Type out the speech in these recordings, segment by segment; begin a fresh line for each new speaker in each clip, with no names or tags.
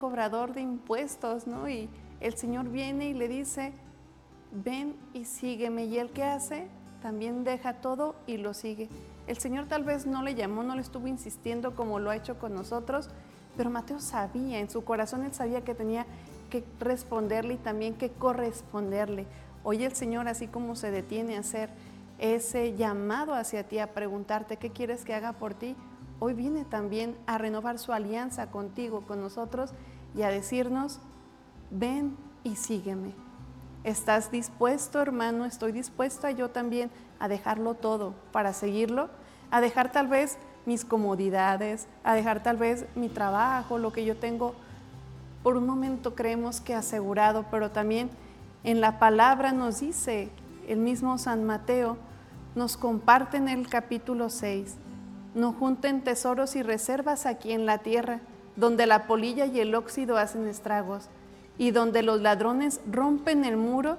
cobrador de impuestos, ¿no? Y el Señor viene y le dice, ven y sígueme. Y él, ¿qué hace? También deja todo y lo sigue. El Señor tal vez no le llamó, no le estuvo insistiendo como lo ha hecho con nosotros, pero Mateo sabía, en su corazón él sabía que tenía que responderle y también que corresponderle. Hoy el Señor, así como se detiene a hacer ese llamado hacia ti, a preguntarte qué quieres que haga por ti, hoy viene también a renovar su alianza contigo, con nosotros, y a decirnos, ven y sígueme. ¿Estás dispuesto, hermano? Estoy dispuesta yo también a dejarlo todo para seguirlo, a dejar tal vez mis comodidades, a dejar tal vez mi trabajo, lo que yo tengo por un momento creemos que asegurado, pero también en la palabra nos dice, el mismo San Mateo nos comparte en el capítulo 6, no junten tesoros y reservas aquí en la tierra, donde la polilla y el óxido hacen estragos, y donde los ladrones rompen el muro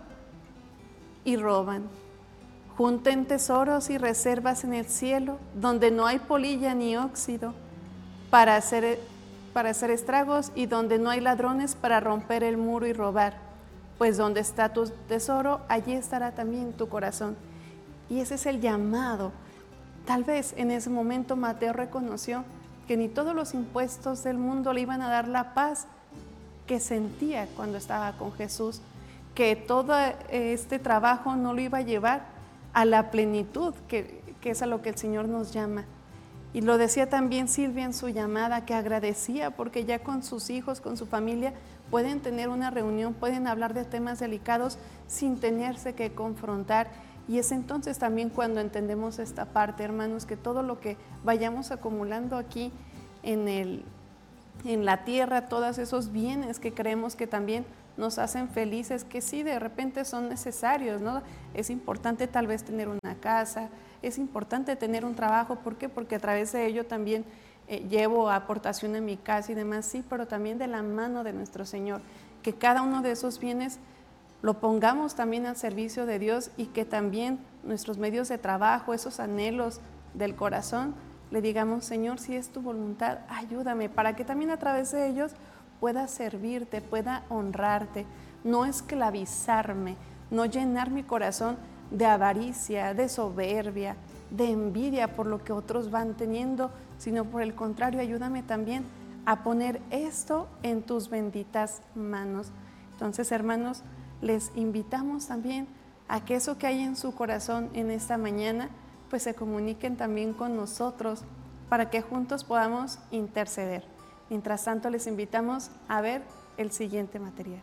y roban. Junten tesoros y reservas en el cielo, donde no hay polilla ni óxido para hacer estragos, y donde no hay ladrones para romper el muro y robar. Pues donde está tu tesoro, allí estará también tu corazón. Y ese es el llamado. Tal vez en ese momento Mateo reconoció que ni todos los impuestos del mundo le iban a dar la paz que sentía cuando estaba con Jesús, que todo este trabajo no lo iba a llevar a la plenitud, que es a lo que el Señor nos llama. Y lo decía también Silvia en su llamada, que agradecía porque ya con sus hijos, con su familia, pueden tener una reunión, pueden hablar de temas delicados sin tenerse que confrontar. Y es entonces también cuando entendemos esta parte, hermanos, que todo lo que vayamos acumulando aquí en la tierra, todos esos bienes que creemos que también nos hacen felices, que sí, de repente son necesarios, ¿no? Es importante tal vez tener una casa, es importante tener un trabajo. ¿Por qué? Porque a través de ello también llevo aportación a mi casa y demás, sí, pero también de la mano de nuestro Señor, que cada uno de esos bienes lo pongamos también al servicio de Dios, y que también nuestros medios de trabajo, esos anhelos del corazón, le digamos, Señor, si es tu voluntad, ayúdame, para que también a través de ellos pueda servirte, pueda honrarte, no esclavizarme, no llenar mi corazón de avaricia, de soberbia, de envidia por lo que otros van teniendo, sino por el contrario, ayúdame también a poner esto en tus benditas manos. Entonces, hermanos, les invitamos también a que eso que hay en su corazón en esta mañana, pues se comuniquen también con nosotros para que juntos podamos interceder. Mientras tanto, les invitamos a ver el siguiente material.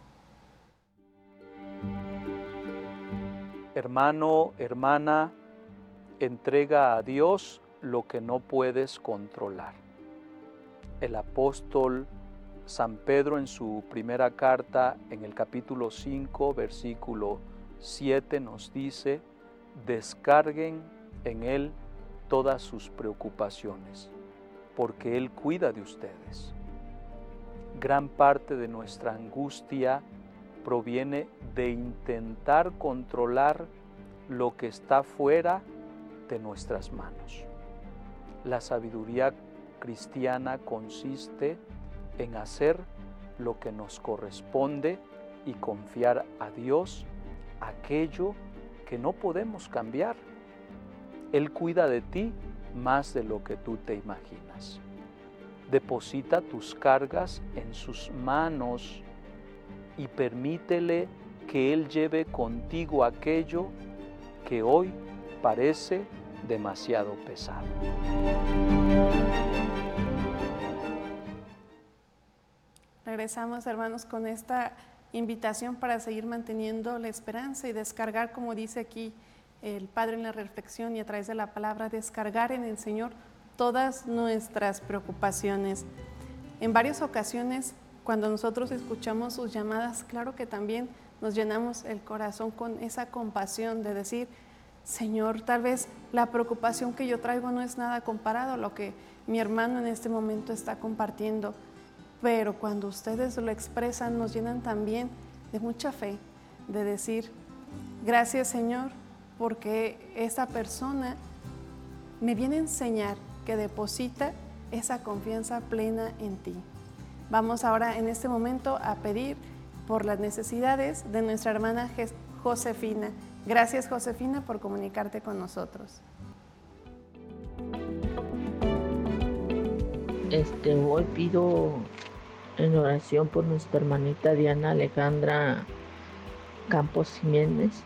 Hermano, hermana, entrega a Dios lo que no puedes controlar. El apóstol San Pedro en su primera carta, en el capítulo 5, versículo 7, nos dice, descarguen en Él todas sus preocupaciones, porque Él cuida de ustedes. Gran parte de nuestra angustia proviene de intentar controlar lo que está fuera de nuestras manos. La sabiduría cristiana consiste en hacer lo que nos corresponde y confiar a Dios aquello que no podemos cambiar. Él cuida de ti más de lo que tú te imaginas. Deposita tus cargas en sus manos y permítele que Él lleve contigo aquello que hoy parece demasiado pesado.
Regresamos, hermanos, con esta invitación para seguir manteniendo la esperanza y descargar, como dice aquí el Padre en la reflexión y a través de la palabra, descargar en el Señor todas nuestras preocupaciones. En varias ocasiones, cuando nosotros escuchamos sus llamadas, claro que también nos llenamos el corazón con esa compasión de decir, Señor, tal vez la preocupación que yo traigo no es nada comparado a lo que mi hermano en este momento está compartiendo, pero cuando ustedes lo expresan nos llenan también de mucha fe, de decir, gracias Señor, porque esa persona me viene a enseñar que deposita esa confianza plena en ti. Vamos ahora en este momento a pedir por las necesidades de nuestra hermana Josefina. Gracias, Josefina, por comunicarte con nosotros.
Hoy pido en oración por nuestra hermanita Diana Alejandra Campos Jiménez.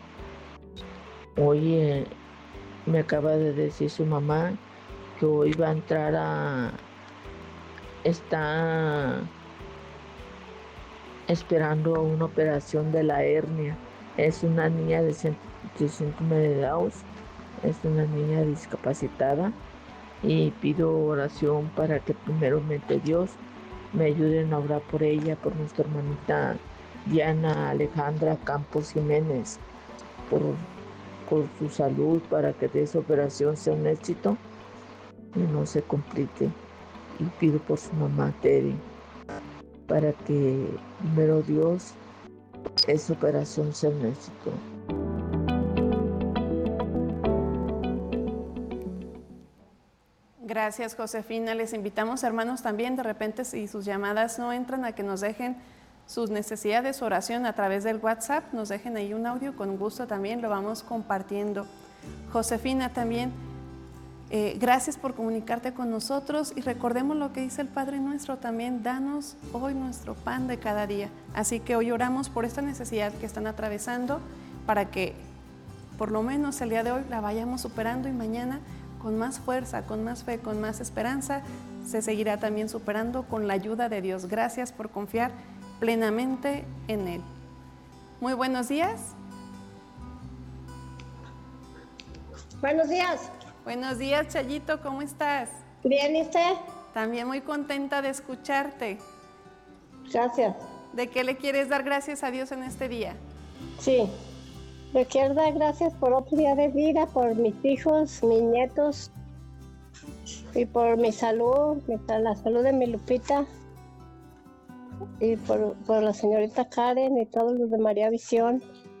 Hoy me acaba de decir su mamá que hoy va a entrar está esperando una operación de la hernia. Es una niña de síndrome de Down, es una niña discapacitada, y pido oración para que primeramente Dios me ayuden a orar por ella, por nuestra hermanita Diana Alejandra Campos Jiménez, por su salud, para que esa operación sea un éxito y no se complique. Y pido por su mamá Tere, para que primero Dios esa operación sea un éxito.
Gracias, Josefina. Les invitamos, hermanos, también de repente, si sus llamadas no entran, a que nos dejen sus necesidades, su oración a través del WhatsApp. Nos dejen ahí un audio, con gusto también lo vamos compartiendo. Josefina, también, gracias por comunicarte con nosotros, y recordemos lo que dice el Padre Nuestro también: danos hoy nuestro pan de cada día. Así que hoy oramos por esta necesidad que están atravesando, para que por lo menos el día de hoy la vayamos superando, y mañana con más fuerza, con más fe, con más esperanza, se seguirá también superando con la ayuda de Dios. Gracias por confiar plenamente en Él. Muy buenos días.
Buenos días.
Buenos días, Chayito, ¿cómo estás?
Bien, ¿y usted?
También muy contenta de escucharte.
Gracias.
¿De qué le quieres dar gracias a Dios en este día?
Sí, le quiero dar gracias por otro día de vida, por mis hijos, mis nietos, y por mi salud, la salud de mi Lupita, y por la señorita Karen y todos los de María Visión.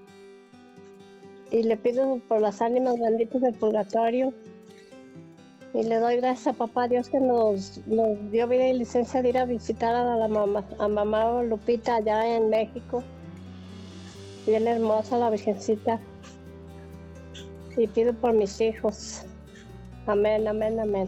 Y le pido por las ánimas benditas del purgatorio. Y le doy gracias a papá Dios que nos dio vida y licencia de ir a visitar a mamá Lupita allá en México. Bien hermosa la Virgencita. Y pido por mis hijos. Amén, amén, amén.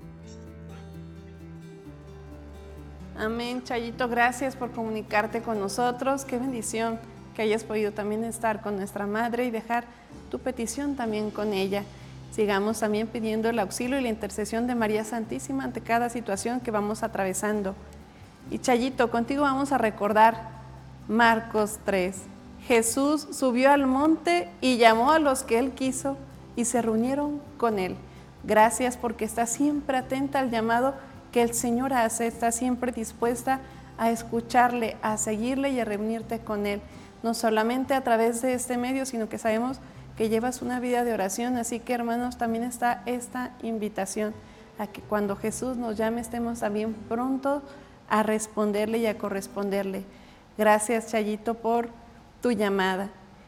Amén, Chayito, gracias por comunicarte con nosotros. Qué bendición que hayas podido también estar con nuestra madre y dejar tu petición también con ella. Sigamos también pidiendo el auxilio y la intercesión de María Santísima ante cada situación que vamos atravesando. Y Chayito, contigo vamos a recordar Marcos 3. Jesús subió al monte y llamó a los que Él quiso, y se reunieron con Él. Gracias porque estás siempre atenta al llamado que el Señor hace, estás siempre dispuesta a escucharle, a seguirle y a reunirte con Él. No solamente a través de este medio, sino que sabemos que llevas una vida de oración. Así que, hermanos, también está esta invitación a que cuando Jesús nos llame estemos también prontos a responderle y a corresponderle. Gracias, Chayito, por tu llamada.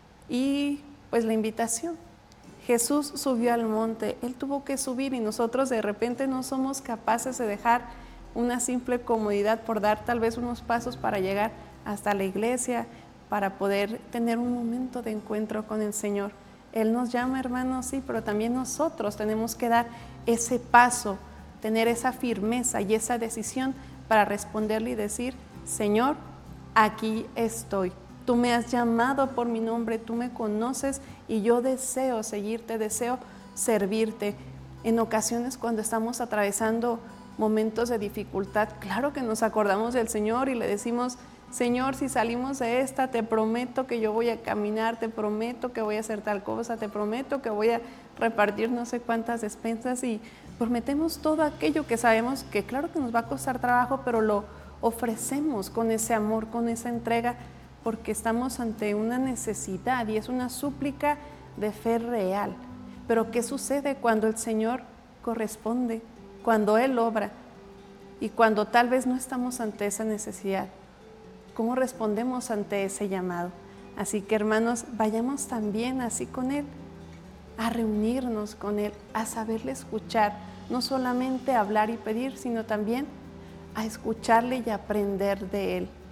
Y pues la invitación. Jesús subió al monte, Él tuvo que subir, y nosotros de repente no somos capaces de dejar una simple comodidad por dar tal vez unos pasos para llegar hasta la iglesia, para poder tener un momento de encuentro con el Señor. Él nos llama, hermanos, sí, pero también nosotros tenemos que dar ese paso, tener esa firmeza y esa decisión para responderle y decir: Señor, aquí estoy. Tú me has llamado por mi nombre, tú me conoces y yo deseo seguirte, deseo servirte. En ocasiones, cuando estamos atravesando momentos de dificultad, claro que nos acordamos del Señor y le decimos: Señor, si salimos de esta, te prometo que yo voy a caminar, te prometo que voy a hacer tal cosa, te prometo que voy a repartir no sé cuántas despensas, y prometemos todo aquello que sabemos que claro que nos va a costar trabajo, pero lo ofrecemos con ese amor, con esa entrega, porque estamos ante una necesidad y es una súplica de fe real. Pero ¿qué sucede cuando el Señor corresponde? Cuando Él obra y cuando tal vez no estamos ante esa necesidad. ¿Cómo respondemos ante ese llamado? Así que, hermanos, vayamos también así con Él, a reunirnos con Él, a saberle escuchar, no solamente hablar y pedir, sino también a escucharle y aprender de Él.